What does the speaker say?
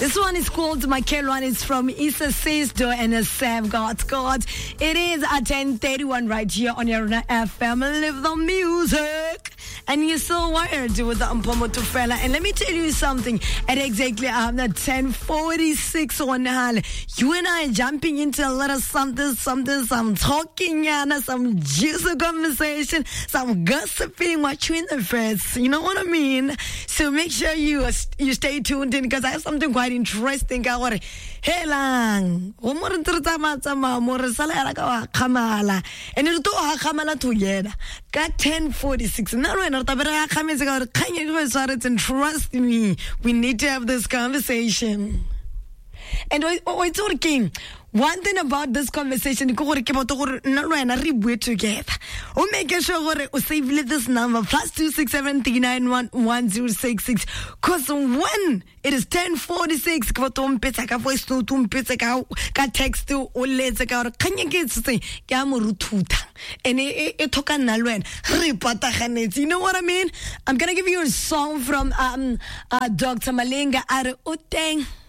This one is called Michael One. It's from Issa Sisto and Sam God. It is at 10:31 right here on your FM. Live the music. And you're so wired with the Mpomoto fella. And let me tell you something. At exactly 10:46 on you and I jumping into a little something, some talking and some juicy conversation, some gossiping, watching the face. You know what I mean? So make sure you stay tuned in because I have something quite interesting. Hey lang, and it do kamala together. Got 10:46. Now and trust me, we need to have this conversation. And we're talking. One thing about this conversation, we together. We make sure we save this number +26739111066. Because when it is 10:46, voice note, text to you know what I mean? I'm gonna give you a song from Dr. Malenga Are Uteng.